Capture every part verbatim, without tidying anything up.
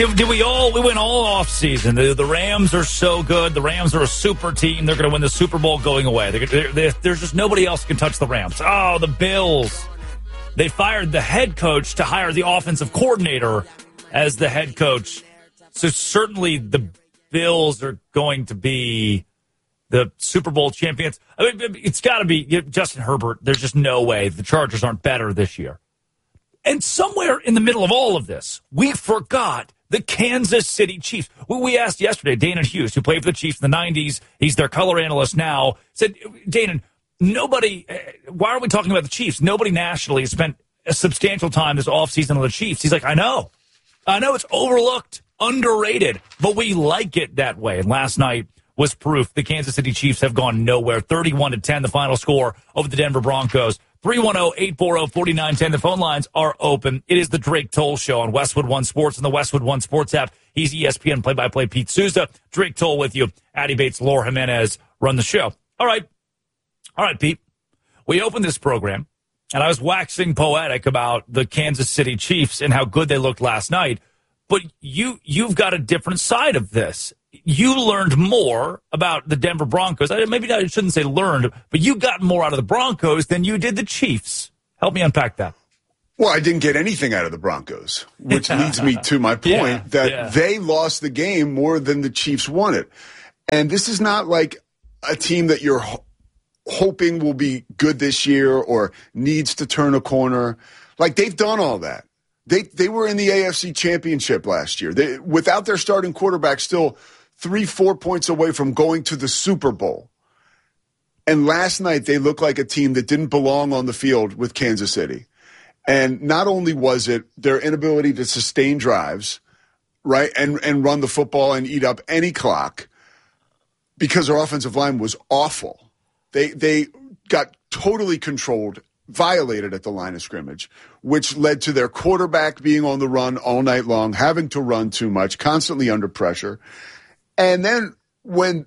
Did we all, we went all off season. The, the Rams are so good. The Rams are a super team. They're going to win the Super Bowl going away. They're, they're, they're, there's just nobody else can touch the Rams. Oh, the Bills. They fired the head coach to hire the offensive coordinator as the head coach. So certainly the Bills are going to be the Super Bowl champions. I mean, it's got to be Justin Herbert. There's just no way the Chargers aren't better this year. And somewhere in the middle of all of this, we forgot the Kansas City Chiefs. We asked yesterday, Danon Hughes, who played for the Chiefs in the nineties, he's their color analyst now, said, Danon, nobody, why are we talking about the Chiefs? Nobody nationally has spent a substantial time this offseason on the Chiefs. He's like, I know. I know it's overlooked, underrated, but we like it that way. And last night was proof the Kansas City Chiefs have gone nowhere. thirty-one to ten, the final score over the Denver Broncos. three one zero, eight four zero, four nine one zero. The phone lines are open. It is the Drake Toll Show on Westwood One Sports and the Westwood One Sports app. He's E S P N play-by-play Pete Souza. Drake Toll with you. Addie Bates, Laura Jimenez run the show. All right. All right, Pete. We opened this program, and I was waxing poetic about the Kansas City Chiefs and how good they looked last night. But you, you've got a different side of this. You learned more about the Denver Broncos. Maybe I shouldn't say learned, but you got more out of the Broncos than you did the Chiefs. Help me unpack that. Well, I didn't get anything out of the Broncos, which leads me to my point yeah, that yeah. they lost the game more than the Chiefs won it. And this is not like a team that you're ho- hoping will be good this year or needs to turn a corner. Like, they've done all that. They they were in the A F C Championship last year. They, without their starting quarterback, still three, four points away from going to the Super Bowl. And last night, they looked like a team that didn't belong on the field with Kansas City. And not only was it their inability to sustain drives, right, and, and run the football and eat up any clock, because their offensive line was awful. They they got totally controlled, violated at the line of scrimmage, which led to their quarterback being on the run all night long, having to run too much, constantly under pressure. And then when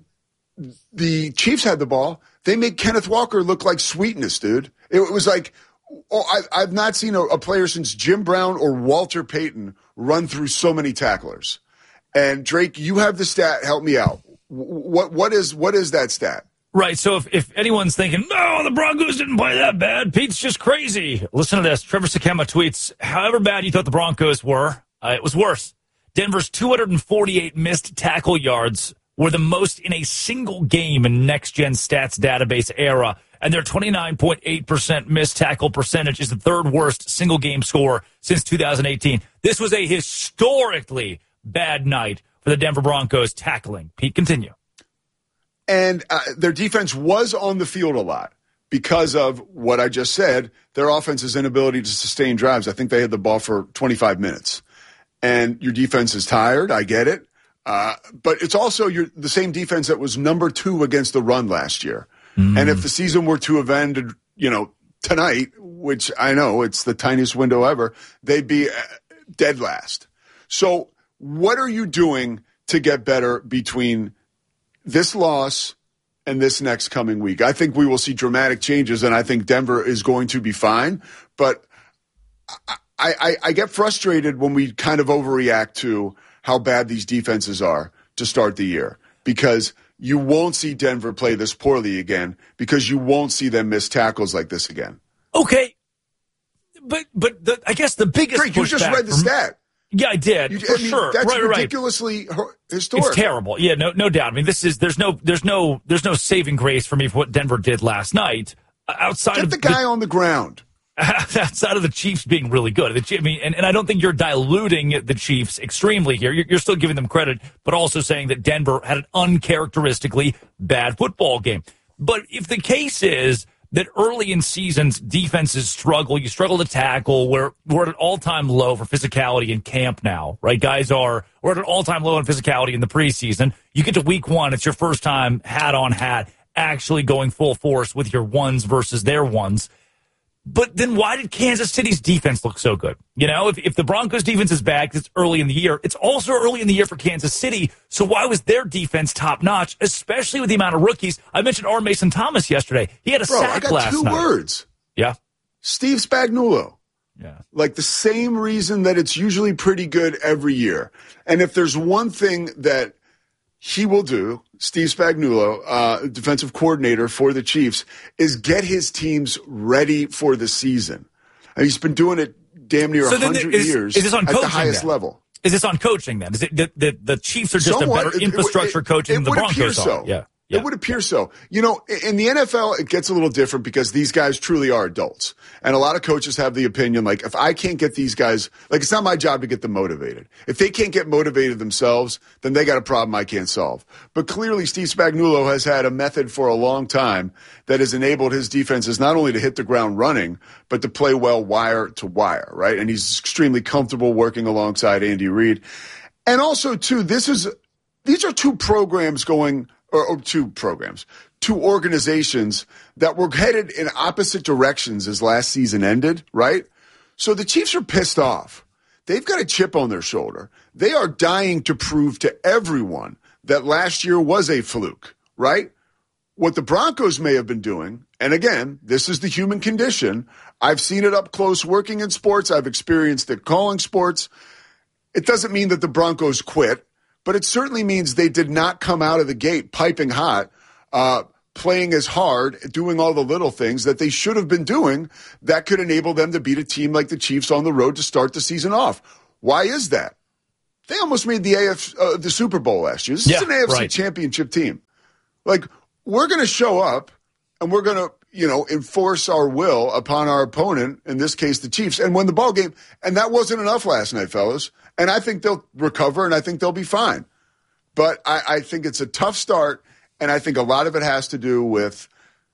the Chiefs had the ball, they made Kenneth Walker look like sweetness, dude. It was like, oh, I, I've not seen a, a player since Jim Brown or Walter Payton run through so many tacklers. And Drake, you have the stat. Help me out. What what is what is that stat? Right, so if, if anyone's thinking, no, the Broncos didn't play that bad, Pete's just crazy. Listen to this. Trevor Sakema tweets, however bad you thought the Broncos were, uh, it was worse. Denver's two hundred forty-eight missed tackle yards were the most in a single game in Next Gen Stats database era, and their twenty-nine point eight percent missed tackle percentage is the third worst single game score since two thousand eighteen. This was a historically bad night for the Denver Broncos tackling. Pete, continue. And uh, their defense was on the field a lot because of what I just said, their offense's inability to sustain drives. I think they had the ball for twenty-five minutes. And your defense is tired. I get it. Uh, but it's also your, the same defense that was number two against the run last year. Mm. And if the season were to have ended, you know, tonight, which I know it's the tiniest window ever, they'd be dead last. So what are you doing to get better between this loss and this next coming week? I think we will see dramatic changes, and I think Denver is going to be fine. But I, I, I get frustrated when we kind of overreact to how bad these defenses are to start the year, because you won't see Denver play this poorly again, because you won't see them miss tackles like this again. Okay. But but the, I guess the biggest Drake, you just read the stat. Yeah, I did. You, for I mean, sure. That's right, ridiculously right. historic. It's terrible. Yeah, no no doubt. I mean, this is there's no there's no there's no saving grace for me for what Denver did last night. Outside Get of the guy the, on the ground. Outside of the Chiefs being really good. I mean, and, and I don't think you're diluting the Chiefs extremely here. You're, you're still giving them credit, but also saying that Denver had an uncharacteristically bad football game. But if the case is that early in seasons, defenses struggle, you struggle to tackle, we're, we're at an all-time low for physicality in camp now, right? Guys are, we're at an all-time low in physicality in the preseason. You get to week one, it's your first time hat on hat, actually going full force with your ones versus their ones. But then why did Kansas City's defense look so good? You know, if, if the Broncos' defense is bad because it's early in the year, it's also early in the year for Kansas City. So why was their defense top-notch, especially with the amount of rookies? I mentioned R. Mason Thomas yesterday. He had a Bro, sack I got last two night. words. Yeah. Steve Spagnuolo. Yeah. Like the same reason that it's usually pretty good every year. And if there's one thing that he will do, Steve Spagnuolo, uh, defensive coordinator for the Chiefs, is get his teams ready for the season. And he's been doing it damn near so one hundred is, years is this on at the highest then? level. Is this on coaching then? Is it the, the, the Chiefs are just Somewhat. a better infrastructure it, it, coaching it, it than the Broncos so. are? Yeah. Yeah. It would appear so. You know, in the N F L, it gets a little different because these guys truly are adults. And a lot of coaches have the opinion, like, if I can't get these guys, like, it's not my job to get them motivated. If they can't get motivated themselves, then they got a problem I can't solve. But clearly, Steve Spagnuolo has had a method for a long time that has enabled his defenses not only to hit the ground running, but to play well wire to wire, right? And he's extremely comfortable working alongside Andy Reid. And also, too, this is, these are two programs going, Or, or two programs, two organizations that were headed in opposite directions as last season ended, right? So the Chiefs are pissed off. They've got a chip on their shoulder. They are dying to prove to everyone that last year was a fluke, right? What the Broncos may have been doing, and again, this is the human condition. I've seen it up close working in sports. I've experienced it calling sports. It doesn't mean that the Broncos quit. But it certainly means they did not come out of the gate piping hot, uh, playing as hard, doing all the little things that they should have been doing that could enable them to beat a team like the Chiefs on the road to start the season off. Why is that? They almost made the A F, uh, the Super Bowl last year. This yeah, is an A F C right. championship team. Like, we're going to show up and we're going to, you know, enforce our will upon our opponent, in this case the Chiefs, and win the ball game. And that wasn't enough last night, fellas. And I think they'll recover, and I think they'll be fine. But I, I think it's a tough start, and I think a lot of it has to do with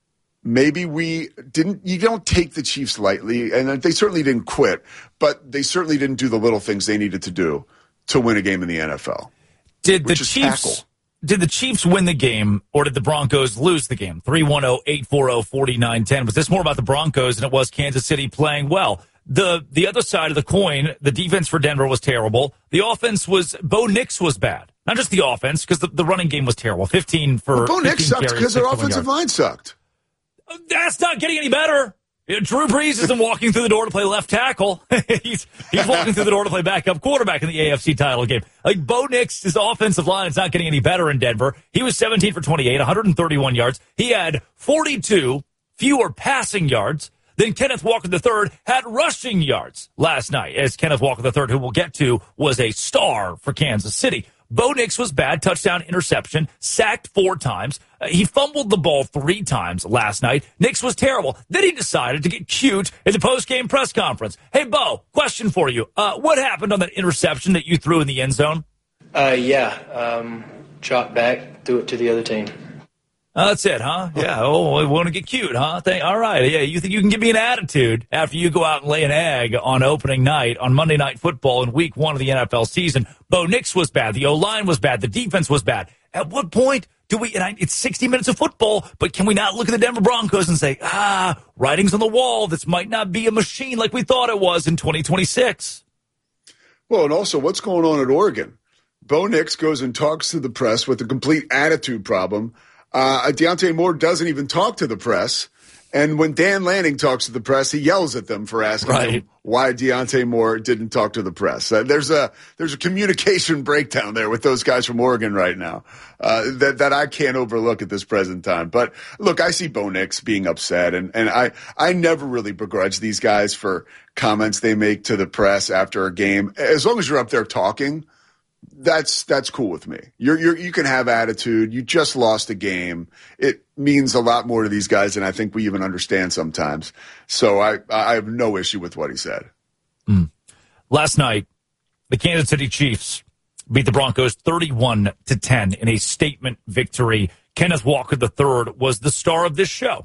maybe we didn't – you don't take the Chiefs lightly, and they certainly didn't quit, but they certainly didn't do the little things they needed to do to win a game in the N F L. Did the Chiefs – Did the Chiefs win the game, or did the Broncos lose the game? three one zero, eight four zero, four nine one zero. Was this more about the Broncos than it was Kansas City playing well? The the other side of the coin, the defense for Denver was terrible. The offense was – Bo Nix was bad. Not just the offense, because the, the running game was terrible. fifteen for well, Bo Nix sucked carries, because their offensive yards. line sucked. That's not getting any better. Drew Brees isn't walking through the door to play left tackle. he's he's walking through the door to play backup quarterback in the A F C title game. Like, Bo Nix, his offensive line is not getting any better in Denver. He was seventeen for twenty-eight, one hundred thirty-one yards. He had forty-two fewer passing yards than Kenneth Walker the third had rushing yards last night, as Kenneth Walker the third, who we'll get to, was a star for Kansas City. Bo Nix was bad, touchdown, interception, sacked four times. Uh, he fumbled the ball three times last night. Nix was terrible. Then he decided to get cute at the post-game press conference. Hey, Bo, question for you. Uh, what happened on that interception that you threw in the end zone? Uh, yeah, um, drop back, threw it to the other team. Uh, that's it, huh? Yeah. Oh, I want to get cute, huh? Thank, all right. Yeah, you think you can give me an attitude after you go out and lay an egg on opening night on Monday Night Football in week one of the N F L season? Bo Nix was bad. The O-line was bad. The defense was bad. At what point do we, and I, it's sixty minutes of football, but can we not look at the Denver Broncos and say, ah, writing's on the wall. This might not be a machine like we thought it was in twenty twenty-six. Well, and also, what's going on at Oregon? Bo Nix goes and talks to the press with a complete attitude problem. Uh, Deontay Moore doesn't even talk to the press. And when Dan Lanning talks to the press, he yells at them for asking right. them why Deontay Moore didn't talk to the press. Uh, there's a there's a communication breakdown there with those guys from Oregon right now uh, that that I can't overlook at this present time. But look, I see Bo Nix being upset, and and I I never really begrudge these guys for comments they make to the press after a game, as long as you're up there talking. That's that's cool with me. You're, you're you can have attitude. You just lost a game. It means a lot more to these guys than I think we even understand sometimes. So I I have no issue with what he said. Mm. Last night, the Kansas City Chiefs beat the Broncos thirty-one to ten in a statement victory. Kenneth Walker the third was the star of this show.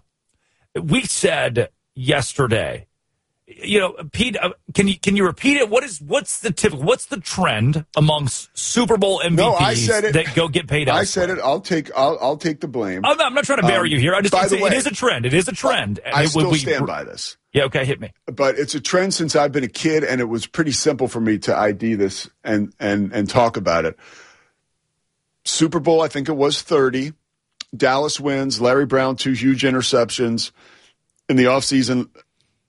We said yesterday, you know, Pete, uh, can you can you repeat it? What is what's the tip? What's the trend amongst Super Bowl M V Ps no, I said it. that go get paid? Elsewhere? I said it. I'll take I'll I'll take the blame. I'm not, I'm not trying to bury um, you here. I just by the say way, it is a trend. It is a trend. I it, still we, stand by this. Yeah, okay, hit me. But it's a trend since I've been a kid, and it was pretty simple for me to I D this and and and talk about it. Super Bowl, I think it was thirty. Dallas wins. Larry Brown, two huge interceptions in the offseason.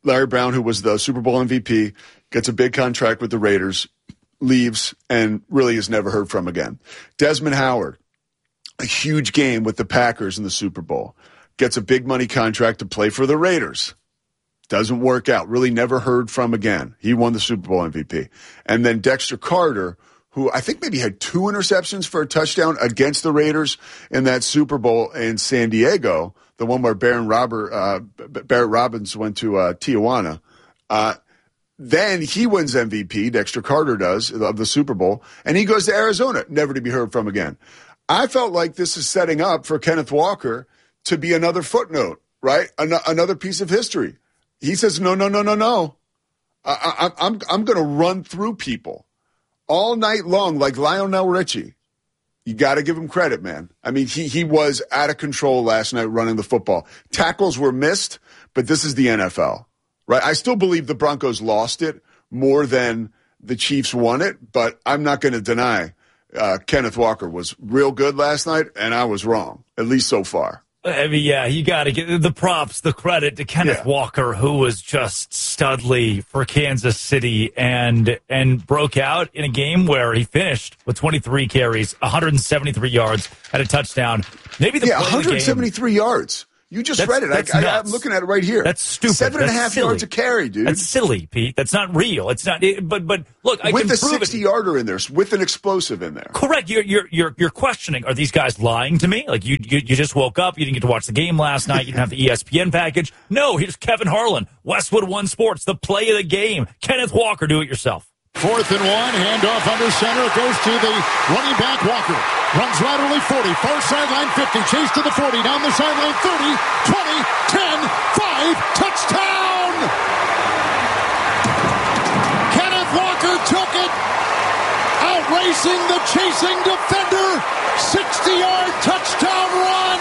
Larry Brown, who was the Super Bowl M V P, gets a big contract with the Raiders, leaves, and really is never heard from again. Desmond Howard, a huge game with the Packers in the Super Bowl, gets a big money contract to play for the Raiders. Doesn't work out. Really never heard from again. He won the Super Bowl M V P. And then Dexter Carter, who I think maybe had two interceptions for a touchdown against the Raiders in that Super Bowl in San Diego, the one where Baron Robert, uh, Barrett Robbins went to uh, Tijuana. Uh, then he wins M V P, Dexter Carter does, of the Super Bowl, and he goes to Arizona, never to be heard from again. I felt like this is setting up for Kenneth Walker to be another footnote, right? An- another piece of history. He says, no, no, no, no, no. I- I- I'm, I'm going to run through people all night long like Lionel Richie. You got to give him credit, man. I mean, he, he was out of control last night running the football. Tackles were missed, but this is the N F L, right? I still believe the Broncos lost it more than the Chiefs won it, but I'm not going to deny uh, Kenneth Walker was real good last night, and I was wrong, at least so far. I mean, yeah, you got to give the props, the credit to Kenneth yeah. Walker, who was just studly for Kansas City and and broke out in a game where he finished with twenty-three carries, one hundred seventy-three yards, and a touchdown. Maybe the yeah, play one hundred seventy-three of the game, yards. You just that's, read it. That's I, I, I'm looking at it right here. That's stupid. Seven and that's a half silly. yards a carry, dude. That's silly, Pete. That's not real. It's not. It, but but look, I with can the prove sixty-yarder in there, with an explosive in there. Correct. You're you're you're you're questioning. Are these guys lying to me? Like you you, you just woke up. You didn't get to watch the game last night. You didn't have the E S P N package. No. Here's Kevin Harlan, Westwood One Sports, the play of the game. Kenneth Walker, do it yourself. Fourth and one, handoff under center. It goes to the running back, Walker. Runs laterally forty, far sideline fifty, chase to the forty, down the sideline thirty, twenty, ten, five, touchdown! Kenneth Walker took it, outracing the chasing defender, sixty-yard touchdown run!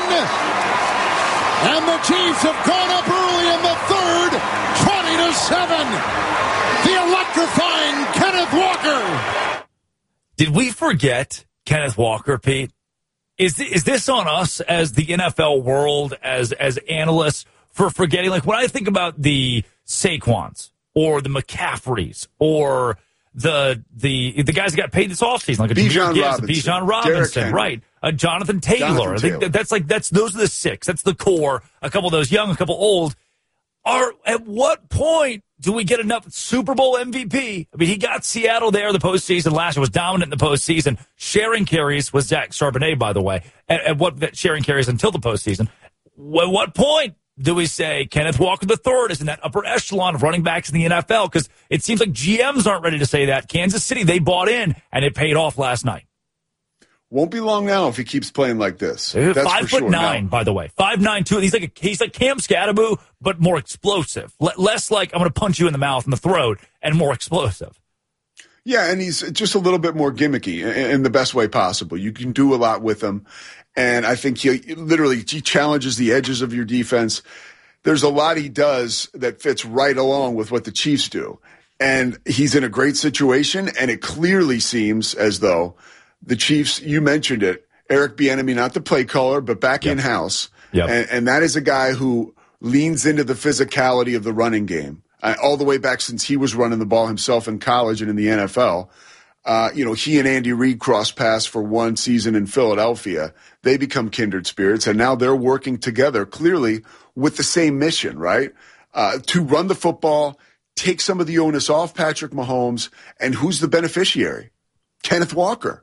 And the Chiefs have gone up early in the third, twenty to seven. The electrifying Kenneth Walker. Did we forget Kenneth Walker, Pete? Is is this on us as the N F L world, as as analysts, for forgetting? Like when I think about the Saquons or the McCaffreys or the the the guys that got paid this offseason, like a Bijan Gibbs, Robinson, Bijan Robinson, right? Uh, Jonathan Taylor. Jonathan I think Taylor. that's like that's those are the six. That's the core. A couple of those young, a couple old. Are at what point do we get enough Super Bowl M V P? I mean, he got Seattle there in the postseason last year, was dominant in the postseason. Sharing carries was Zach Charbonnet, by the way. At, at what sharing carries until the postseason? At what point do we say Kenneth Walker the third is in that upper echelon of running backs in the N F L? Because it seems like G Ms aren't ready to say that. Kansas City, they bought in, and it paid off last night. Won't be long now if he keeps playing like this. That's Five for foot sure nine, now. by the way. Five nine two. He's like a, he's like Cam Scadaboo, but more explosive. L- less like I'm going to punch you in the mouth and the throat, and more explosive. Yeah, and he's just a little bit more gimmicky in, in the best way possible. You can do a lot with him, and I think he literally he challenges the edges of your defense. There's a lot he does that fits right along with what the Chiefs do, and he's in a great situation. And it clearly seems as though the Chiefs, you mentioned it, Eric Bieniemy, not the play caller, but back Yep. in-house. Yep. And, and that is a guy who leans into the physicality of the running game, uh, all the way back since he was running the ball himself in college and in the N F L. Uh, you know, he and Andy Reid cross paths for one season in Philadelphia. They become kindred spirits, and now they're working together, clearly with the same mission, right? Uh, to run the football, take some of the onus off Patrick Mahomes, and who's the beneficiary? Kenneth Walker.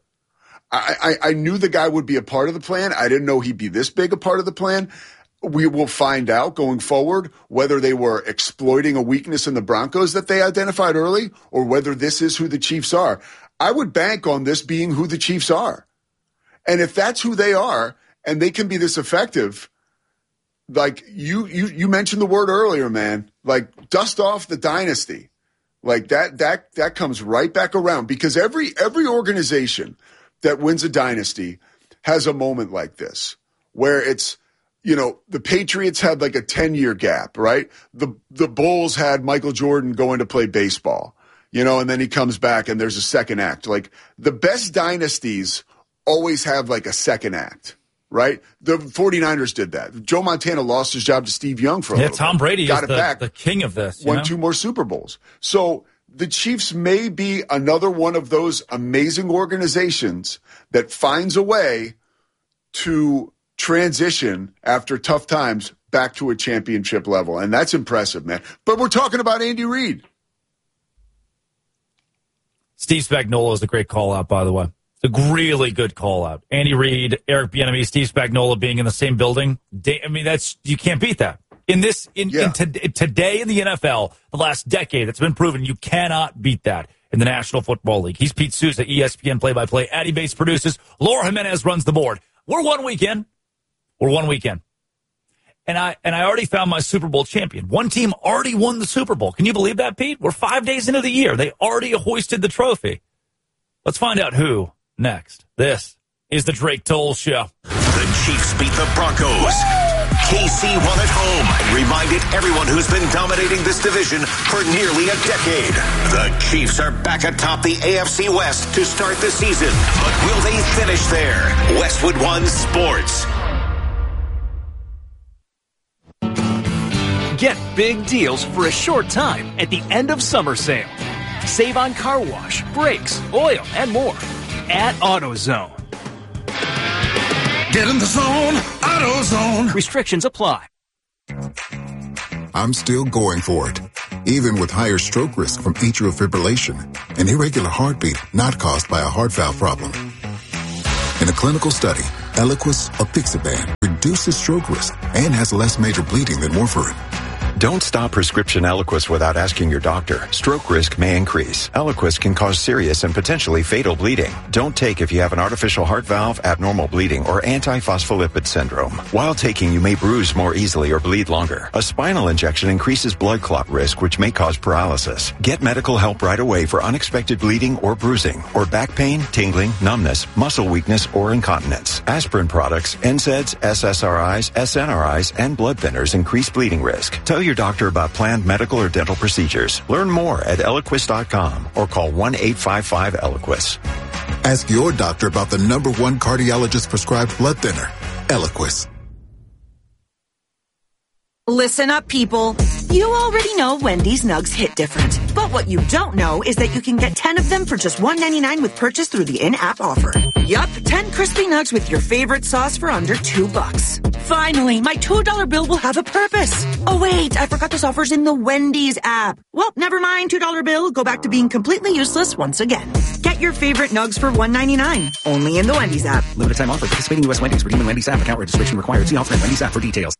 I, I, I knew the guy would be a part of the plan. I didn't know he'd be this big a part of the plan. We will find out going forward whether they were exploiting a weakness in the Broncos that they identified early or whether this is who the Chiefs are. I would bank on this being who the Chiefs are. And if that's who they are and they can be this effective, like you you you mentioned the word earlier, man, like dust off the dynasty. Like that that that comes right back around because every every organization that wins a dynasty has a moment like this where it's, you know, the Patriots had like a ten-year gap, right? The the Bulls had Michael Jordan going to play baseball, you know, and then he comes back and there's a second act. Like the best dynasties always have like a second act, right? The 49ers did that. Joe Montana lost his job to Steve Young for a yeah, little Tom bit. Brady Got is it the, back, the king of this. won know? two more Super Bowls. So the Chiefs may be another one of those amazing organizations that finds a way to transition after tough times back to a championship level. And that's impressive, man. But we're talking about Andy Reid. Steve Spagnuolo is a great call-out, by the way. A really good call-out. Andy Reid, Eric Bieniemy, Steve Spagnuolo being in the same building. I mean, that's you can't beat that. In this, in, yeah. in to, today in the N F L, the last decade, it's been proven you cannot beat that in the National Football League. He's Pete Sousa, E S P N play-by-play. Addy Bates produces. Laura Jimenez runs the board. We're one weekend. We're one weekend. And I and I already found my Super Bowl champion. One team already won the Super Bowl. Can you believe that, Pete? We're five days into the year. They already hoisted the trophy. Let's find out who next. This is the Drake Toll Show. The Chiefs beat the Broncos. K C won at home and reminded everyone who's been dominating this division for nearly a decade. The Chiefs are back atop the A F C West to start the season. But will they finish there? Westwood One Sports. Get big deals for a short time at the end of summer sale. Save on car wash, brakes, oil, and more at AutoZone. Get in the zone, AutoZone. Restrictions apply. I'm still going for it, even with higher stroke risk from atrial fibrillation, an irregular heartbeat not caused by a heart valve problem. In a clinical study, Eliquis apixaban reduces stroke risk and has less major bleeding than warfarin. Don't stop prescription Eliquis without asking your doctor. Stroke risk may increase. Eliquis can cause serious and potentially fatal bleeding. Don't take if you have an artificial heart valve, abnormal bleeding, or antiphospholipid syndrome. While taking, you may bruise more easily or bleed longer. A spinal injection increases blood clot risk, which may cause paralysis. Get medical help right away for unexpected bleeding or bruising, or back pain, tingling, numbness, muscle weakness, or incontinence. Aspirin products, N SAIDs, S S R Is, S N R Is, and blood thinners increase bleeding risk. Tell your doctor about planned medical or dental procedures. Learn more at Eliquis dot com or call one eight five five Eliquis. Ask your doctor about the number one cardiologist prescribed blood thinner, Eliquis. Listen up, people. You already know Wendy's nugs hit different. But what you don't know is that you can get ten of them for just one ninety-nine with purchase through the in-app offer. Yup, ten crispy nugs with your favorite sauce for under two bucks. Finally, my two dollar bill will have a purpose. Oh wait, I forgot this offer's in the Wendy's app. Well, never mind, two dollar bill. Go back to being completely useless once again. Get your favorite nugs for one ninety-nine. Only in the Wendy's app. Limited time offer. Participating U S Wendy's. Redeem in Wendy's app. Account registration required. See offer in Wendy's app for details.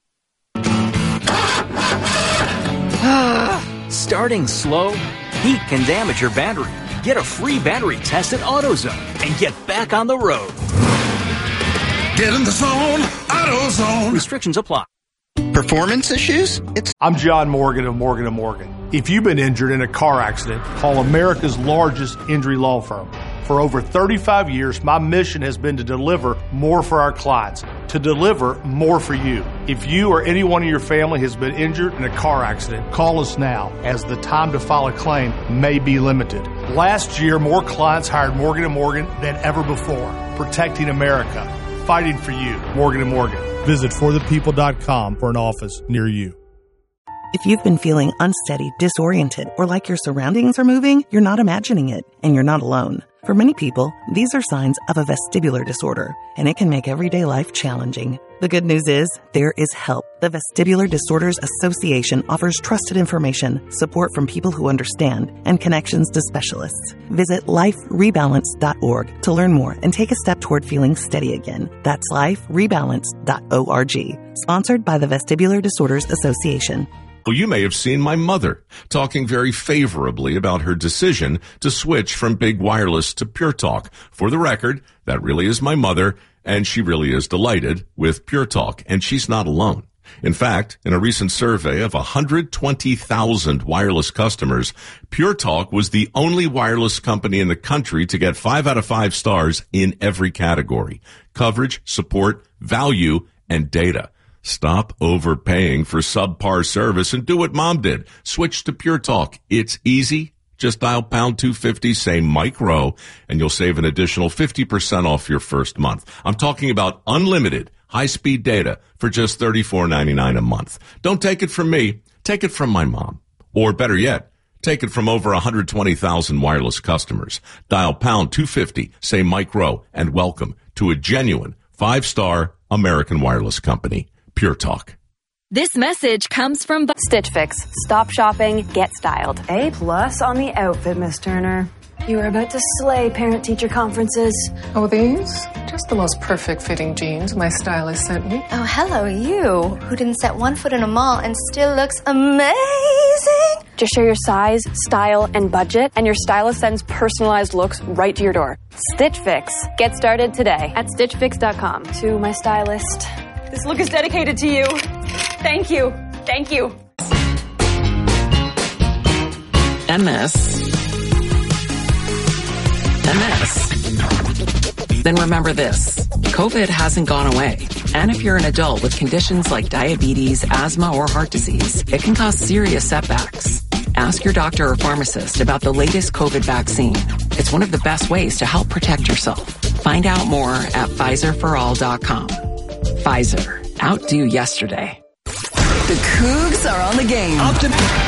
Starting slow? Heat can damage your battery. Get a free battery test at AutoZone and get back on the road. Get in the zone, AutoZone. Restrictions apply. Performance issues? It's I'm John Morgan of Morgan and Morgan. If you've been injured in a car accident, call America's largest injury law firm. For over thirty-five years, my mission has been to deliver more for our clients, to deliver more for you. If you or anyone in your family has been injured in a car accident, call us now, as the time to file a claim may be limited. Last year, more clients hired Morgan and Morgan than ever before, protecting America, fighting for you. Morgan and Morgan. Visit for the people dot com for an office near you. If you've been feeling unsteady, disoriented, or like your surroundings are moving, you're not imagining it, and you're not alone. For many people, these are signs of a vestibular disorder, and it can make everyday life challenging. The good news is, there is help. The Vestibular Disorders Association offers trusted information, support from people who understand, and connections to specialists. Visit life rebalance dot org to learn more and take a step toward feeling steady again. That's life rebalance dot org. Sponsored by the Vestibular Disorders Association. Well, you may have seen my mother talking very favorably about her decision to switch from Big Wireless to Pure Talk. For the record, that really is my mother, and she really is delighted with Pure Talk, and she's not alone. In fact, in a recent survey of one hundred twenty thousand wireless customers, Pure Talk was the only wireless company in the country to get five out of five stars in every category: coverage, support, value, and data. Stop overpaying for subpar service and do what Mom did. Switch to Pure Talk. It's easy, Just dial pound two fifty, say Mike Rowe, and you'll save an additional fifty percent off your first month. I'm talking about unlimited high-speed data for just thirty-four ninety-nine a month. Don't take it from me. Take it from my mom. Or better yet, take it from over one hundred twenty thousand wireless customers. Dial pound two fifty, say Mike Rowe, and welcome to a genuine five-star American wireless company. Pure Talk. This message comes from Stitch Fix. Stop shopping, get styled. A plus on the outfit, Miss Turner. You are about to slay parent-teacher conferences. Oh, these? Just the most perfect fitting jeans my stylist sent me. Oh, hello, you, who didn't set one foot in a mall and still looks amazing. Just share your size, style, and budget, and your stylist sends personalized looks right to your door. Stitch Fix. Get started today at stitch fix dot com. To my stylist, this look is dedicated to you. Thank you. Thank you. M S. M S. Then remember this. COVID hasn't gone away. And if you're an adult with conditions like diabetes, asthma, or heart disease, it can cause serious setbacks. Ask your doctor or pharmacist about the latest COVID vaccine. It's one of the best ways to help protect yourself. Find out more at Pfizer for all dot com. Pfizer. Outdo yesterday. The Cougs are on the game.